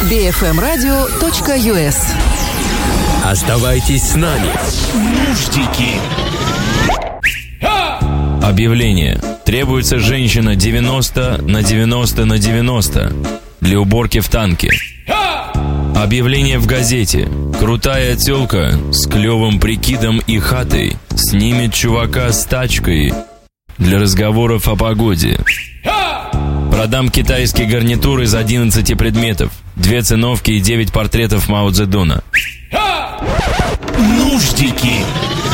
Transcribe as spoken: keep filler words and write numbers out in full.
би эф эм радио точка ю эс. Оставайтесь с нами. Нуждики. Объявление. Требуется женщина девяносто на девяносто на девяносто для уборки в танке. Объявление в газете. Крутая тёлка с клёвым прикидом и хатой снимет чувака с тачкой для разговоров о погоде. Продам китайский гарнитур из одиннадцати предметов, две циновки и девять портретов Мао Цзэдуна. Нуждики.